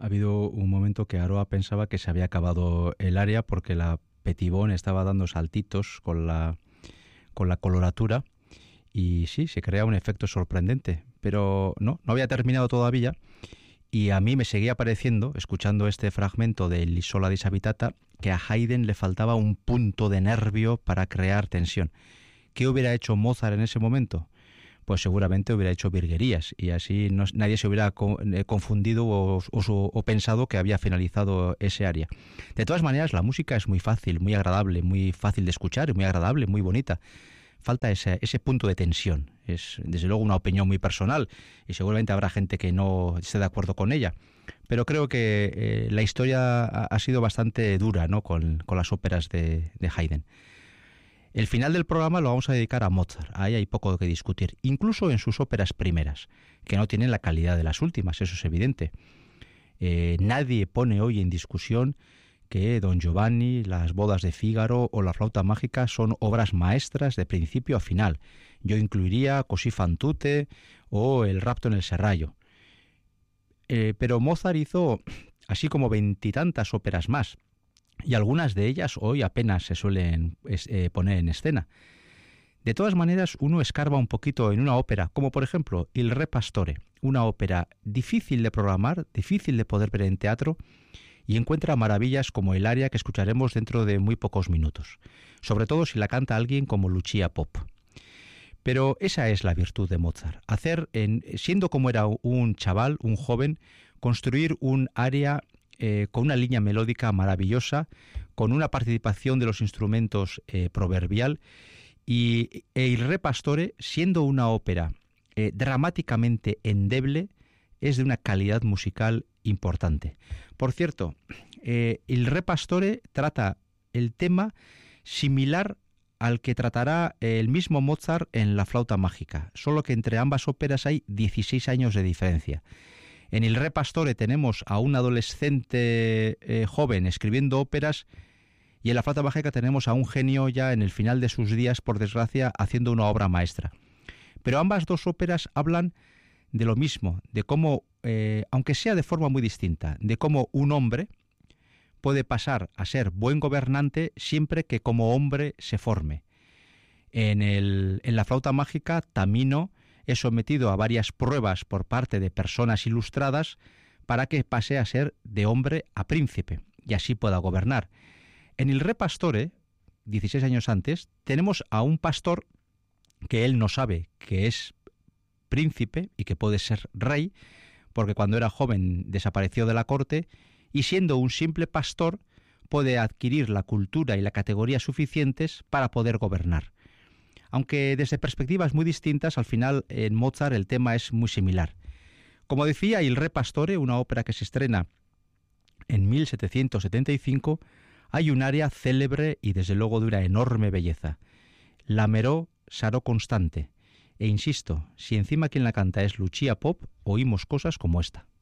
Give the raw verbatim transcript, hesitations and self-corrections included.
Ha habido un momento que Aroa pensaba que se había acabado el aria porque la Petitbón estaba dando saltitos con la, con la coloratura y sí, se crea un efecto sorprendente, pero no, no había terminado todavía y a mí me seguía pareciendo, escuchando este fragmento de L'Isola disabitata, que a Haydn le faltaba un punto de nervio para crear tensión. ¿Qué hubiera hecho Mozart en ese momento? Pues seguramente hubiera hecho virguerías y así no, nadie se hubiera co- eh, confundido o, o, o pensado que había finalizado ese aria. De todas maneras, la música es muy fácil, muy agradable, muy fácil de escuchar, muy agradable, muy bonita. Falta ese, ese punto de tensión. Es desde luego una opinión muy personal y seguramente habrá gente que no esté de acuerdo con ella. Pero creo que eh, la historia ha, ha sido bastante dura, ¿no?, con, con las óperas de, de Haydn. El final del programa lo vamos a dedicar a Mozart. Ahí hay poco que discutir, incluso en sus óperas primeras, que no tienen la calidad de las últimas, eso es evidente. Eh, nadie pone hoy en discusión que Don Giovanni, Las bodas de Fígaro o La flauta mágica son obras maestras de principio a final. Yo incluiría Così fan tutte o El rapto en el serrallo. Eh, pero Mozart hizo así como veintitantas óperas más, y algunas de ellas hoy apenas se suelen eh, poner en escena. De todas maneras, uno escarba un poquito en una ópera, como por ejemplo Il Re Pastore, una ópera difícil de programar, difícil de poder ver en teatro, y encuentra maravillas como el aria que escucharemos dentro de muy pocos minutos, sobre todo si la canta alguien como Lucia Pop. Pero esa es la virtud de Mozart, hacer, en, siendo como era un chaval, un joven, construir un aria eh, con una línea melódica maravillosa, con una participación de los instrumentos eh, proverbial, y e Il Re Pastore, siendo una ópera eh, dramáticamente endeble, es de una calidad musical importante. Por cierto, eh, Il Re Pastore trata el tema similar al que tratará el mismo Mozart en La flauta mágica, solo que entre ambas óperas hay dieciséis años de diferencia. En Il Re Pastore tenemos a un adolescente eh, joven escribiendo óperas, y en La flauta mágica tenemos a un genio ya en el final de sus días, por desgracia, haciendo una obra maestra. Pero ambas dos óperas hablan de lo mismo, de cómo, eh, aunque sea de forma muy distinta, de cómo un hombre puede pasar a ser buen gobernante siempre que como hombre se forme. En, el, en La flauta mágica, Tamino es sometido a varias pruebas por parte de personas ilustradas para que pase a ser de hombre a príncipe y así pueda gobernar. En Il Re Pastore, dieciséis años antes, tenemos a un pastor que él no sabe que es príncipe y que puede ser rey, porque cuando era joven desapareció de la corte, y siendo un simple pastor puede adquirir la cultura y la categoría suficientes para poder gobernar. Aunque desde perspectivas muy distintas, al final en Mozart el tema es muy similar. Como decía, Il Re Pastore, una ópera que se estrena en mil setecientos setenta y cinco, hay un aria célebre y desde luego de una enorme belleza. Lameró sarò constante. E insisto, si encima quien la canta es Lucia Pop, oímos cosas como esta.